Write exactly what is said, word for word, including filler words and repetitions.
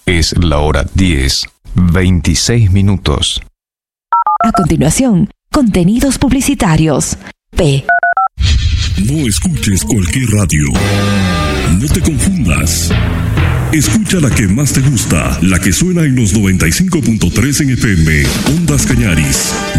Es la hora diez, veintiséis minutos. A continuación, contenidos publicitarios. P. No escuches cualquier radio. No te confundas. Escucha la que más te gusta, la que suena en los noventa y cinco punto tres en F M, Ondas Cañaris.